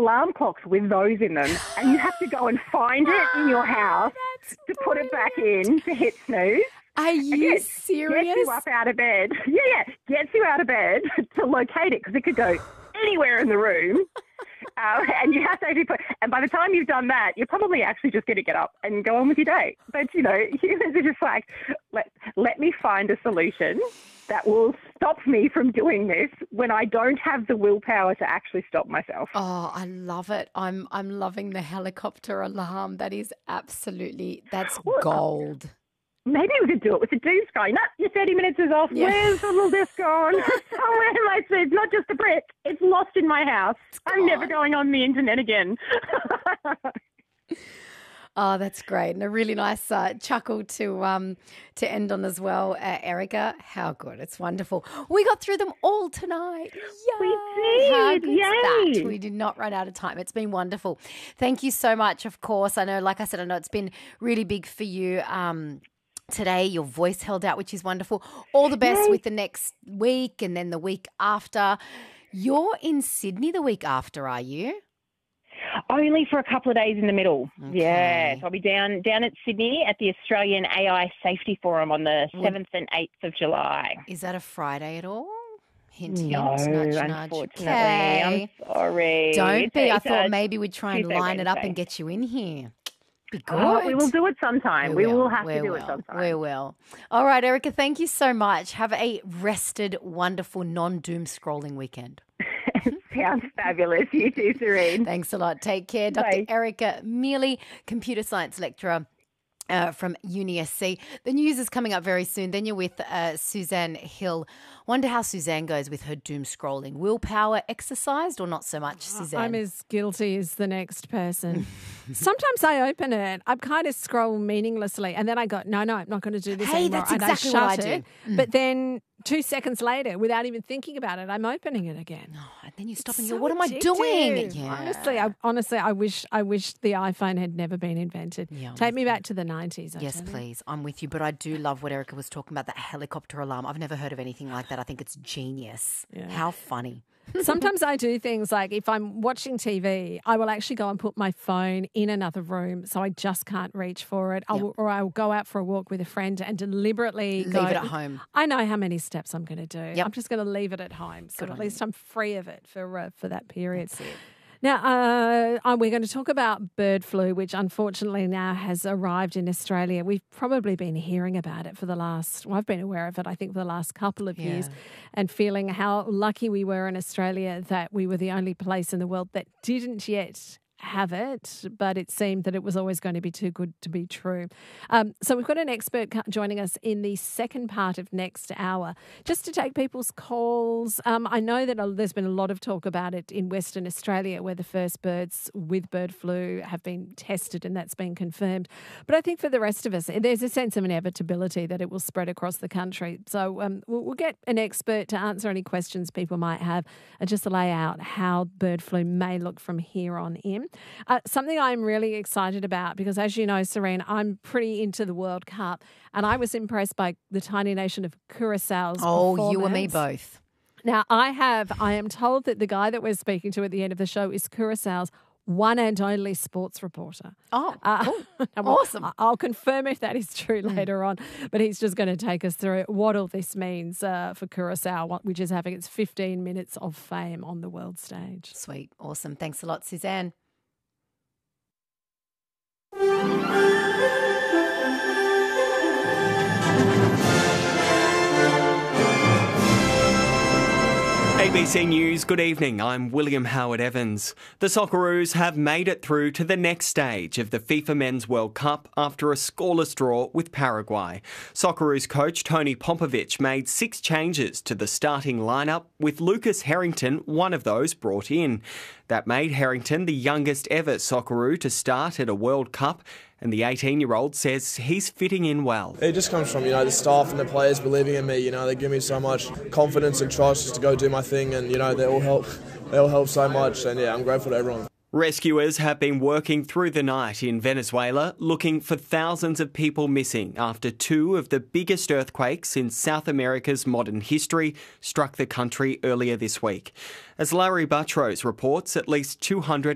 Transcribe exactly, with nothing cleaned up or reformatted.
alarm clocks with those in them, and you have to go and find it in your house to put it back in to hit snooze. Are you Again, serious? Gets you up out of bed. Yeah, yeah. Gets you out of bed to locate it because it could go anywhere in the room. Uh, and you have to actually put, and by the time you've done that, you're probably actually just going to get up and go on with your day. But, you know, humans are just like, let, let me find a solution that will stop me from doing this when I don't have the willpower to actually stop myself. Oh, I love it. I'm I'm loving the helicopter alarm. That is absolutely, that's Well, gold. Maybe we could do it with the doom scrolling. No, your thirty minutes is off. Yeah. Where's the little disc gone? Somewhere in my It's not just a brick. It's lost in my house. I'm never going on the internet again. Oh, that's great. And a really nice uh, chuckle to um, to end on as well. Uh, Erica, how good. It's wonderful. We got through them all tonight. Yay. We did. How good's Yay. that? We did not run out of time. It's been wonderful. Thank you so much, of course. I know, like I said, I know it's been really big for you. Um, Today, your voice held out, which is wonderful. All the best Yay. with the next week and then the week after. You're in Sydney the week after, are you? Only for a couple of days in the middle. Okay. Yeah. So I'll be down down at Sydney at the Australian A I Safety Forum on the seventh and eighth of July. Is that a Friday at all? Hint, hint, No, nudge, nudge. unfortunately. Okay. I'm sorry. Don't It's be. a- I it's thought a maybe we'd try and Tuesday, line it up Wednesday. and get you in here. Be good. Oh, we will do it sometime. We, will, have we to do will. it sometime. We will. All right, Erica, thank you so much. Have a rested, wonderful, non-doom scrolling weekend. Sounds fabulous. You too, Serene. Thanks a lot. Take care. Doctor Bye. Erica Mealy, computer science lecturer uh, from Uni S C. The news is coming up very soon. Then you're with uh, Suzanne Hill. Wonder how Suzanne goes with her doom scrolling. Willpower exercised or not so much, Suzanne? I'm as guilty as the next person. Sometimes I open it, I kind of scroll meaninglessly, and then I go, no, no, I'm not going to do this Hey, anymore. that's and exactly I what shut I do. it. But then two seconds later, without even thinking about it, I'm opening it again. Oh, and then you stop and It's you go, so what am I doing? addictive. Yeah. Honestly, I honestly I wish I wish the iPhone had never been invented. Yeah, I'm Take with me you. back to the nineties. I Yes, tell you. please. I'm with you. But I do love what Erica was talking about, that helicopter alarm. I've never heard of anything like that. I think it's genius. Yeah. How funny. Sometimes I do things like if I'm watching T V, I will actually go and put my phone in another room so I just can't reach for it. I Yep. will, or I'll go out for a walk with a friend and deliberately Leave go, it at home. I know how many steps I'm going to do. Yep. I'm just going to leave it at home. So Good at on least I'm free of it for uh, for that period. That's it. Now, uh, uh, we're going to talk about bird flu, which unfortunately now has arrived in Australia. We've probably been hearing about it for the last, well, I've been aware of it, I think, for the last couple of years, Yeah. and feeling how lucky we were in Australia that we were the only place in the world that didn't yet have it, but it seemed that it was always going to be too good to be true. Um, so we've got an expert co- joining us in the second part of next hour, just to take people's calls. Um, I know that a, there's been a lot of talk about it in Western Australia, where the first birds with bird flu have been tested and that's been confirmed. But I think for the rest of us, there's a sense of inevitability that it will spread across the country. So um, we'll, we'll get an expert to answer any questions people might have and just lay out how bird flu may look from here on in. Uh, something I'm really excited about, because as you know, Serene, I'm pretty into the World Cup, and I was impressed by the tiny nation of Curaçao's Oh, you and me performance. both. Now, I have, I am told that the guy that we're speaking to at the end of the show is Curaçao's one and only sports reporter. Oh, Uh, cool. and Awesome. I- I'll confirm if that is true later on, but he's just going to take us through what all this means uh, for Curaçao, what- which is having its fifteen minutes of fame on the world stage. Sweet. Awesome. Thanks a lot, Suzanne. A B C News, good evening. I'm William Howard Evans. The Socceroos have made it through to the next stage of the FIFA Men's World Cup after a scoreless draw with Paraguay. Socceroos coach Tony Popovic made six changes to the starting lineup, with Lucas Harrington one of those brought in. That made Harrington the youngest ever Socceroo to start at a World Cup, and the eighteen-year-old says he's fitting in well. It just comes from, you know, the staff and the players believing in me. You know, they give me so much confidence and trust just to go do my thing, and, you know, they all help. They all help so much, and, yeah, I'm grateful to everyone. Rescuers have been working through the night in Venezuela looking for thousands of people missing after two of the biggest earthquakes in South America's modern history struck the country earlier this week. As Larry Buttrose reports, at least two hundred